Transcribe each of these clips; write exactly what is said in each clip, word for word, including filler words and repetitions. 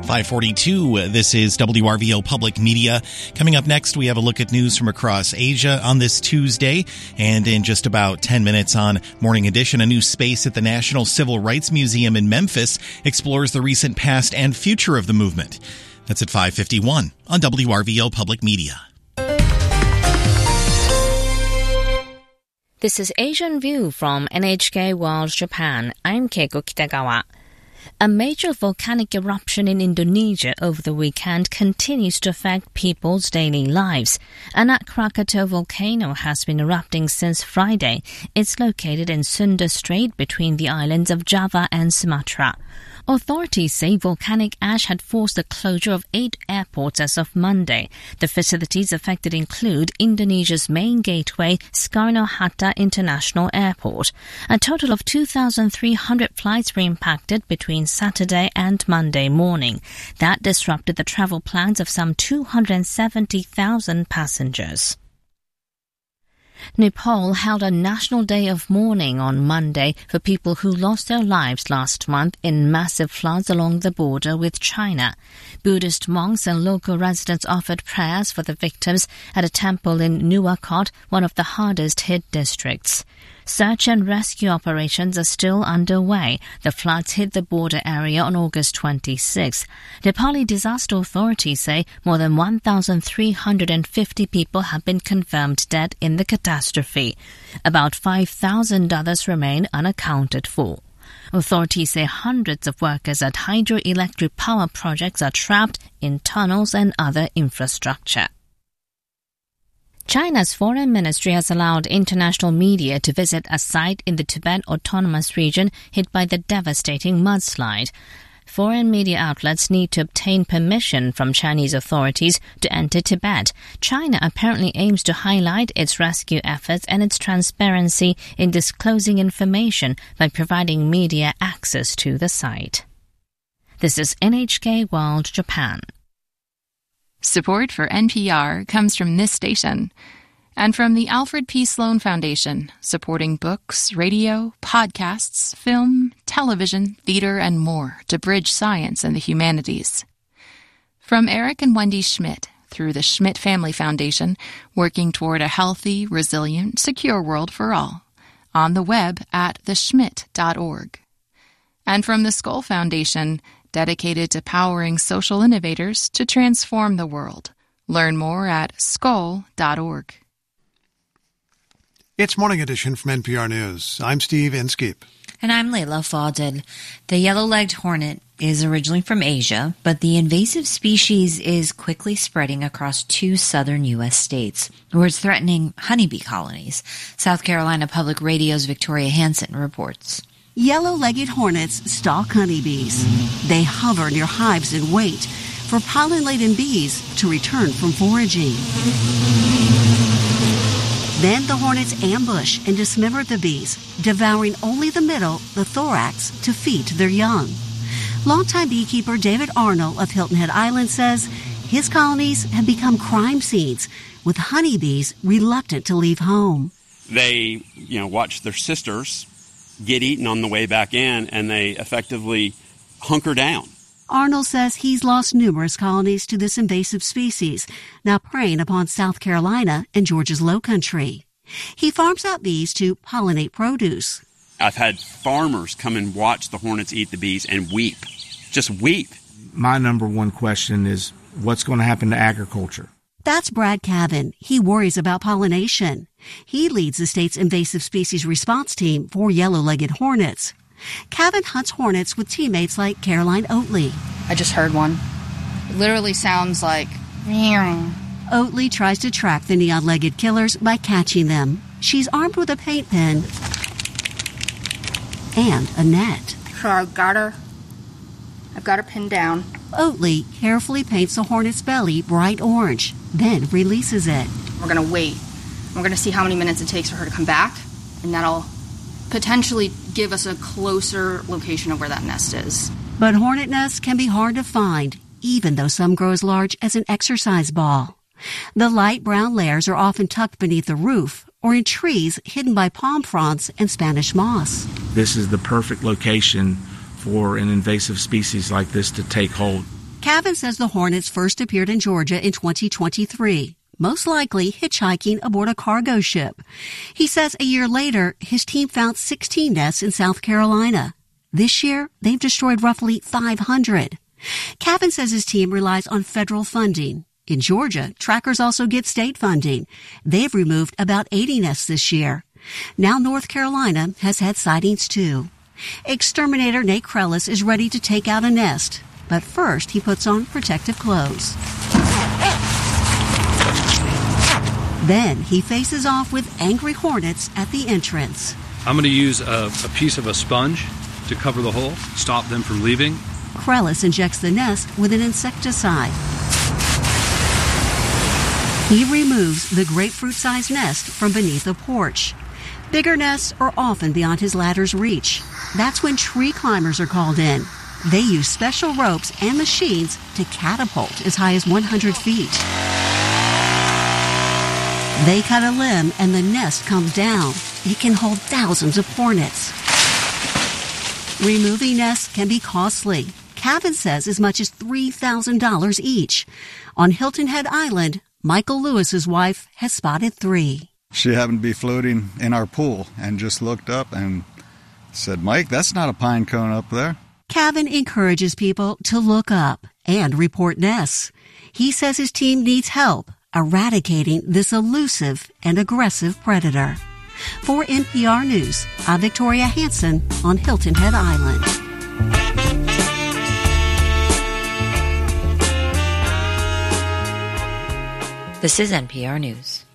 five forty-two, this is W R V O Public Media. Coming up next, we have a look at news from across Asia on this Tuesday. And in just about ten minutes on Morning Edition, a new space at the National Civil Rights Museum in Memphis explores the recent past and future of the movement. That's at five fifty-one on W R V O Public Media. This is Asian View from N H K World Japan. I'm Keiko Kitagawa. A major volcanic eruption in Indonesia over the weekend continues to affect people's daily lives. Anak Krakatau volcano has been erupting since Friday. It's located in Sunda Strait between the islands of Java and Sumatra. Authorities say volcanic ash had forced the closure of eight airports as of Monday. The facilities affected include Indonesia's main gateway, Soekarno-Hatta International Airport. A total of two thousand three hundred flights were impacted between Saturday and Monday morning. That disrupted the travel plans of some two hundred seventy thousand passengers. Nepal held a national day of mourning on Monday for people who lost their lives last month in massive floods along the border with China. Buddhist monks and local residents offered prayers for the victims at a temple in Nuwakot, one of the hardest-hit districts. Search and rescue operations are still underway. The floods hit the border area on August twenty-sixth. Nepali disaster authorities say more than one thousand three hundred fifty people have been confirmed dead in the catastrophe. About five thousand others remain unaccounted for. Authorities say hundreds of workers at hydroelectric power projects are trapped in tunnels and other infrastructure. China's foreign ministry has allowed international media to visit a site in the Tibet Autonomous Region hit by the devastating mudslide. Foreign media outlets need to obtain permission from Chinese authorities to enter Tibet. China apparently aims to highlight its rescue efforts and its transparency in disclosing information by providing media access to the site. This is N H K World Japan. Support for N P R comes from this station and from the Alfred P. Sloan Foundation, supporting books, radio, podcasts, film, television, theater, and more to bridge science and the humanities. From Eric and Wendy Schmidt through the Schmidt Family Foundation, working toward a healthy, resilient, secure world for all, on the web at the schmidt dot org. And from the Skoll Foundation, dedicated to powering social innovators to transform the world. Learn more at skoll dot org. It's Morning Edition from N P R News. I'm Steve Inskeep. And I'm Layla Fadel. The yellow-legged hornet is originally from Asia, but the invasive species is quickly spreading across two southern U S states, where it's threatening honeybee colonies. South Carolina Public Radio's Victoria Hansen reports. Yellow-legged hornets stalk honeybees. They hover near hives and wait for pollen-laden bees to return from foraging. Then the hornets ambush and dismember the bees, devouring only the middle, the thorax, to feed their young. Longtime beekeeper David Arnold of Hilton Head Island says his colonies have become crime scenes, with honeybees reluctant to leave home. They, you know, watch their sisters get eaten on the way back in, and they effectively hunker down. Arnold says he's lost numerous colonies to this invasive species, now preying upon South Carolina and Georgia's low country. He farms out bees to pollinate produce. I've had farmers come and watch the hornets eat the bees and weep, just weep. My number one question is, what's going to happen to agriculture? That's Brad Cavan. He worries about pollination. He leads the state's invasive species response team for yellow-legged hornets. Cavan hunts hornets with teammates like Caroline Oatley. I just heard one. It literally sounds like... Oatley tries to track the neon-legged killers by catching them. She's armed with a paint pen and a net. So I've got her. I've got her pinned down. Oatley carefully paints the hornet's belly bright orange, then releases it. We're going to wait. We're going to see how many minutes it takes for her to come back, and that'll potentially give us a closer location of where that nest is. But hornet nests can be hard to find, even though some grow as large as an exercise ball. The light brown layers are often tucked beneath the roof or in trees hidden by palm fronds and Spanish moss. This is the perfect location for an invasive species like this to take hold. Cavan says the hornets first appeared in Georgia in twenty twenty-three, most likely hitchhiking aboard a cargo ship. He says a year later, his team found sixteen nests in South Carolina. This year, they've destroyed roughly five hundred. Cavan says his team relies on federal funding. In Georgia, trackers also get state funding. They've removed about eighty nests this year. Now North Carolina has had sightings too. Exterminator Nate Krellis is ready to take out a nest, but first he puts on protective clothes. Then he faces off with angry hornets at the entrance. I'm going to use a, a piece of a sponge to cover the hole, stop them from leaving. Krellis injects the nest with an insecticide. He removes the grapefruit-sized nest from beneath the porch. Bigger nests are often beyond his ladder's reach. That's when tree climbers are called in. They use special ropes and machines to catapult as high as one hundred feet. They cut a limb and the nest comes down. It can hold thousands of hornets. Removing nests can be costly. Cavan says as much as three thousand dollars each. On Hilton Head Island, Michael Lewis's wife has spotted three. She happened to be floating in our pool and just looked up and said, "Mike, that's not a pine cone up there." Cavan encourages people to look up and report nests. He says his team needs help eradicating this elusive and aggressive predator. For N P R News, I'm Victoria Hansen on Hilton Head Island. This is N P R News.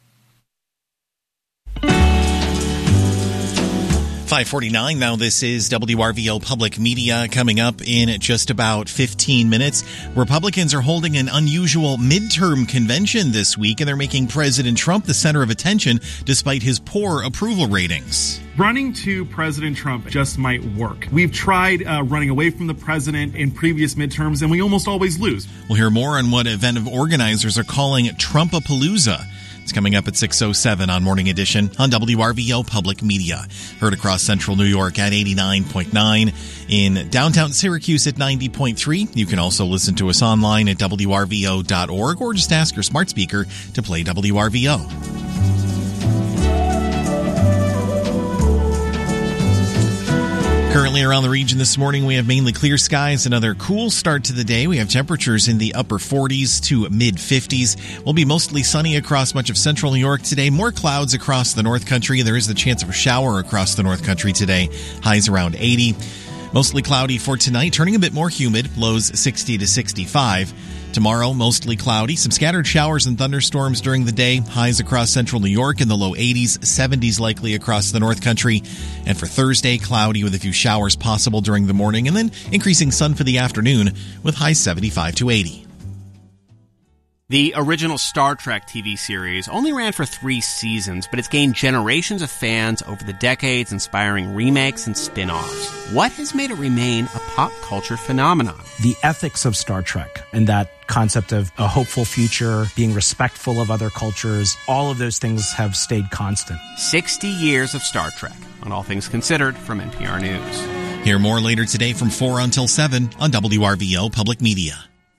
five forty-nine now. This is W R V O Public Media. Coming up in just about fifteen minutes, Republicans are holding an unusual midterm convention this week, and they're making President Trump the center of attention despite his poor approval ratings. Running to President Trump just might work. We've tried uh, running away from the president in previous midterms, and we almost always lose. We'll hear more on what event organizers are calling Trumpapalooza. It's coming up at six oh seven on Morning Edition on W R V O Public Media. Heard across central New York at eighty-nine point nine, in downtown Syracuse at ninety point three. You can also listen to us online at W R V O dot org or just ask your smart speaker to play W R V O. Currently around the region this morning, we have mainly clear skies. Another cool start to the day. We have temperatures in the upper forties to mid-fifties. We'll be mostly sunny across much of central New York today. More clouds across the North Country. There is the chance of a shower across the North Country today. Highs around eighty. Mostly cloudy for tonight, turning a bit more humid. Lows sixty to sixty-five. Tomorrow, mostly cloudy. Some scattered showers and thunderstorms during the day. Highs across central New York in the low eighties, seventies likely across the North Country. And for Thursday, cloudy with a few showers possible during the morning, and then increasing sun for the afternoon with highs seventy-five to eighty. The original Star Trek T V series only ran for three seasons, but it's gained generations of fans over the decades, inspiring remakes and spin-offs. What has made it remain a pop culture phenomenon? The ethics of Star Trek and that concept of a hopeful future, being respectful of other cultures, all of those things have stayed constant. sixty years of Star Trek, on All Things Considered from N P R News. Hear more later today from four until seven on W R V O Public Media.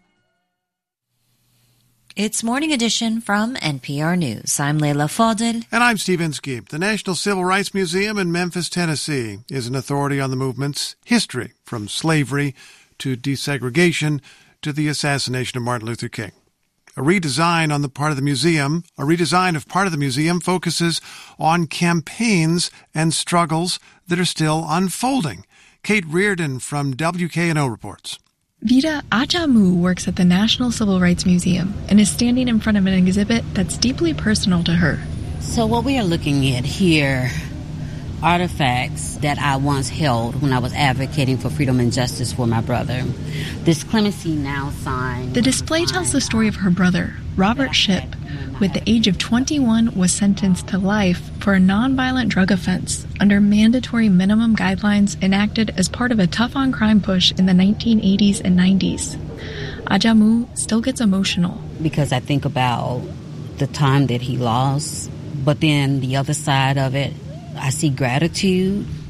It's Morning Edition from N P R News. I'm Leila Fadel. And I'm Steve Inskeep. The National Civil Rights Museum in Memphis, Tennessee is an authority on the movement's history, from slavery to desegregation to the assassination of Martin Luther King. A redesign on the part of the museum, a redesign of part of the museum focuses on campaigns and struggles that are still unfolding. Kate Reardon from W K N O reports. Vida Ajamu works at the National Civil Rights Museum and is standing in front of an exhibit that's deeply personal to her. So what we are looking at here, artifacts that I once held when I was advocating for freedom and justice for my brother. This Clemency Now sign. The display tells the story of her brother, Robert Shipp, who at the age of twenty-one was sentenced to life for a nonviolent drug offense under mandatory minimum guidelines enacted as part of a tough-on-crime push in the nineteen eighties and nineties. Ajamu still gets emotional. Because I think about the time that he lost, but then the other side of it, I see gratitude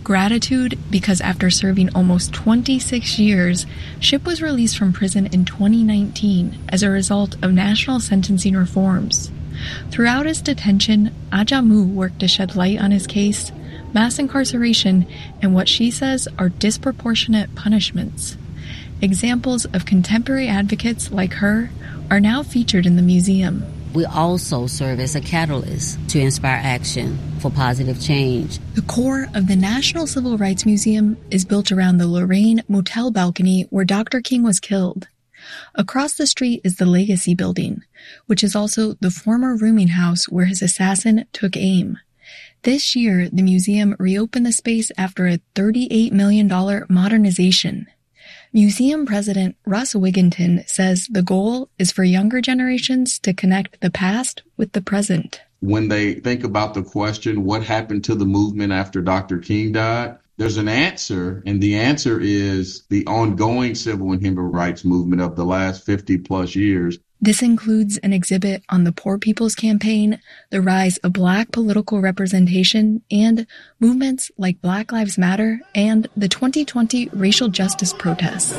Gratitude because after serving almost twenty-six years, Shipp was released from prison in twenty nineteen as a result of national sentencing reforms. Throughout his detention, Ajamu worked to shed light on his case, mass incarceration, and what she says are disproportionate punishments. Examples of contemporary advocates like her are now featured in the museum. We also serve as a catalyst to inspire action for positive change. The core of the National Civil Rights Museum is built around the Lorraine motel balcony where Doctor King was killed. Across the street is the Legacy Building, which is also the former rooming house where his assassin took aim. This year, the museum reopened the space after a thirty-eight million dollars modernization. Museum President Russ Wigginton says the goal is for younger generations to connect the past with the present. When they think about the question, what happened to the movement after Doctor King died, there's an answer, and the answer is the ongoing civil and human rights movement of the last fifty plus years. This includes an exhibit on the Poor People's Campaign, the rise of Black political representation, and movements like Black Lives Matter and the twenty twenty racial justice protests.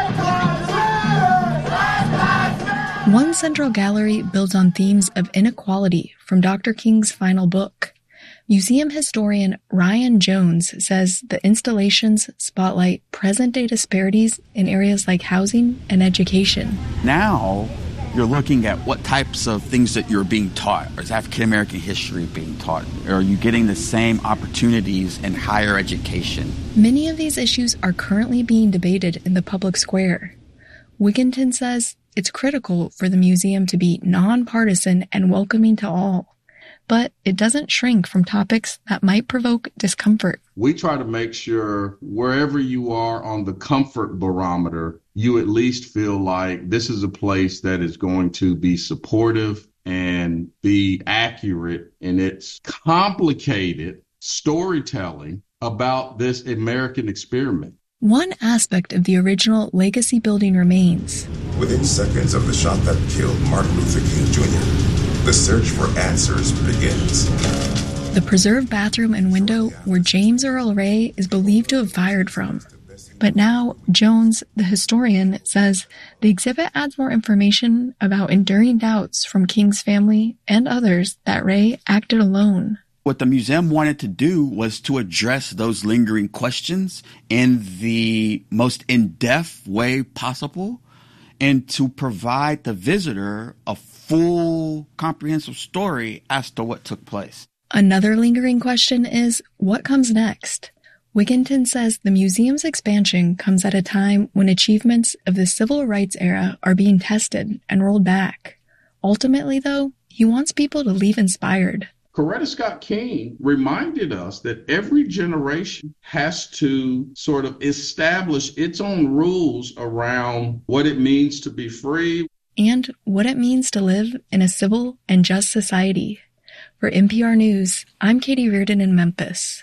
One central gallery builds on themes of inequality from Doctor King's final book. Museum historian Ryan Jones says the installations spotlight present-day disparities in areas like housing and education. Now, you're looking at what types of things that you're being taught. Is African American history being taught? Are you getting the same opportunities in higher education? Many of these issues are currently being debated in the public square. Wigginton says it's critical for the museum to be nonpartisan and welcoming to all. But it doesn't shrink from topics that might provoke discomfort. We try to make sure wherever you are on the comfort barometer, you at least feel like this is a place that is going to be supportive and be accurate in its complicated storytelling about this American experiment. One aspect of the original Legacy Building remains. Within seconds of the shot that killed Martin Luther King Junior, the search for answers begins. The preserved bathroom and window where James Earl Ray is believed to have fired from. But now, Jones, the historian, says the exhibit adds more information about enduring doubts from King's family and others that Ray acted alone. What the museum wanted to do was to address those lingering questions in the most in-depth way possible and to provide the visitor a full, comprehensive story as to what took place. Another lingering question is, what comes next? Wigginton says the museum's expansion comes at a time when achievements of the civil rights era are being tested and rolled back. Ultimately, though, he wants people to leave inspired. Coretta Scott King reminded us that every generation has to sort of establish its own rules around what it means to be free. And what it means to live in a civil and just society. For N P R News, I'm Katie Reardon in Memphis.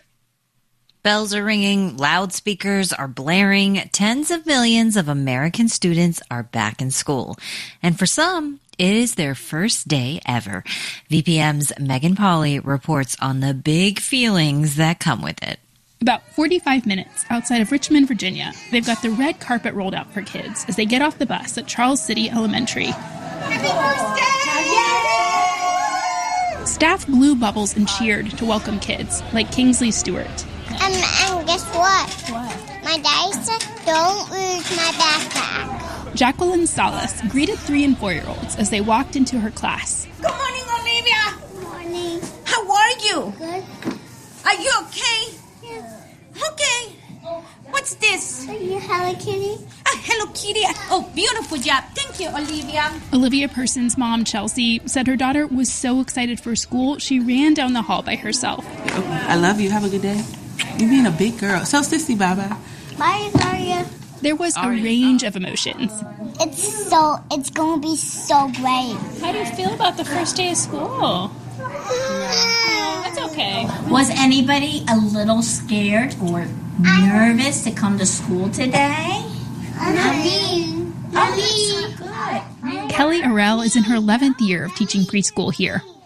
Bells are ringing, loudspeakers are blaring, tens of millions of American students are back in school. And for some, it is their first day ever. V P M's Megan Pauley reports on the big feelings that come with it. About forty-five minutes outside of Richmond, Virginia, they've got the red carpet rolled out for kids as they get off the bus at Charles City Elementary. Happy birthday! Staff blew bubbles and cheered to welcome kids, like Kingsley Stewart. Um, and guess what? What? My daddy said, don't lose my backpack. Jacqueline Salas greeted three and four-year-olds as they walked into her class. Good morning, Olivia. Good morning. How are you? Good. Are you okay? Yeah. Okay. What's this? Are you Hello Kitty? A Hello Kitty. Oh, beautiful job. Thank you, Olivia. Olivia Person's mom, Chelsea, said her daughter was so excited for school, she ran down the hall by herself. I love you. Have a good day. You're being a big girl. So, sissy, bye-bye. Bye, Zaria. There was a range of emotions. It's so, it's going to be so great. How do you feel about the first day of school? No, that's okay. Was anybody a little scared or nervous to come to school today? Not me. Not me. Kelly Arell is in her eleventh year of teaching preschool here.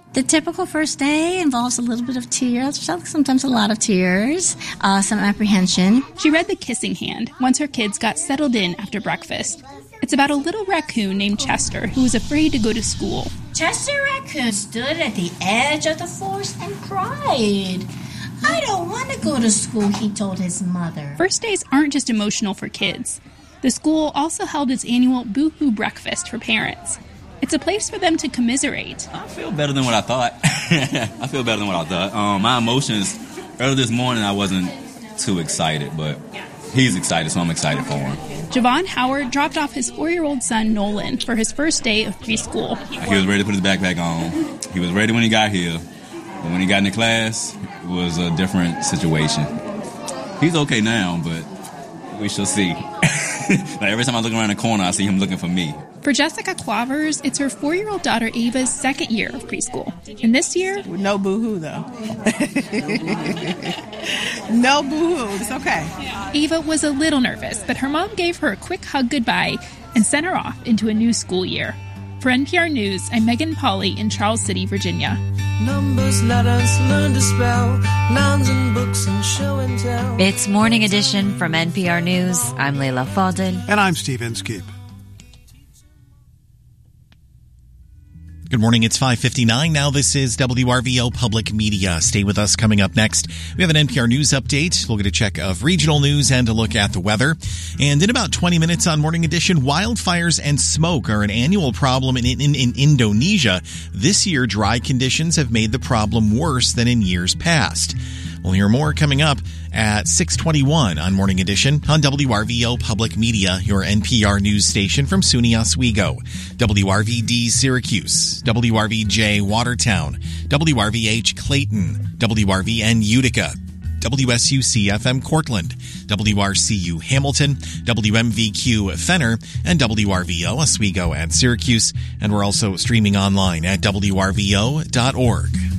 The typical first day involves a little bit of tears, sometimes a lot of tears, uh, some apprehension. She read The Kissing Hand once her kids got settled in after breakfast. It's about a little raccoon named Chester who was afraid to go to school. Chester Raccoon stood at the edge of the forest and cried. I don't want to go to school, he told his mother. First days aren't just emotional for kids. The school also held its annual Boo-Hoo Breakfast for parents. It's a place for them to commiserate. I feel better than what I thought. I feel better than what I thought. Um, my emotions, early this morning I wasn't too excited, but he's excited, so I'm excited for him. Javon Howard dropped off his four-year-old son, Nolan, for his first day of preschool. He was ready to put his backpack on. He was ready when he got here. But when he got into class, it was a different situation. He's okay now, but we shall see. Like every time I look around the corner, I see him looking for me. For Jessica Quavers, it's her four-year-old daughter Ava's second year of preschool. And this year... No boo-hoo, though. No boo-hoo. It's okay. Ava was a little nervous, but her mom gave her a quick hug goodbye and sent her off into a new school year. For N P R News, I'm Megan Pauley in Charles City, Virginia. Numbers, letters, learn to spell, nouns and books and show and tell. It's Morning Edition from N P R News. I'm Leila Fadel. And I'm Steve Inskeep. Good morning. It's five fifty-nine. Now this is W R V O Public Media. Stay with us. Coming up next, we have an N P R News update. We'll get a check of regional news and a look at the weather. And in about twenty minutes on Morning Edition, wildfires and smoke are an annual problem in, in, in Indonesia. This year, dry conditions have made the problem worse than in years past. We'll hear more coming up at six twenty-one on Morning Edition on W R V O Public Media, your N P R news station from SUNY Oswego, W R V D Syracuse, W R V J Watertown, W R V H Clayton, W R V N Utica, W S U C F M Cortland, W R C U Hamilton, W M V Q Fenner, and W R V O Oswego and Syracuse. And we're also streaming online at W R V O dot org.